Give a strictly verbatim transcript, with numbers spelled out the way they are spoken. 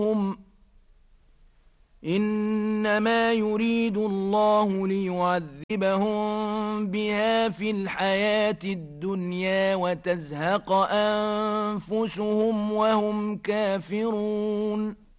هم إنما يريد الله ليعذبهم بها في الحياة الدنيا وتزهق أنفسهم وهم كافرون